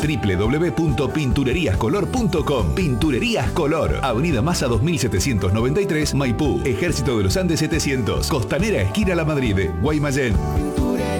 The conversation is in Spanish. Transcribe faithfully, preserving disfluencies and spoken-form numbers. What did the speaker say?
doble u doble u doble u punto pinturerías color punto com. Pinturerías Color, Avenida Maza dos mil setecientos noventa y tres, Maipú, Ejército de los Andes setecientos, Costanera esquina La Madrid, Guaymallén.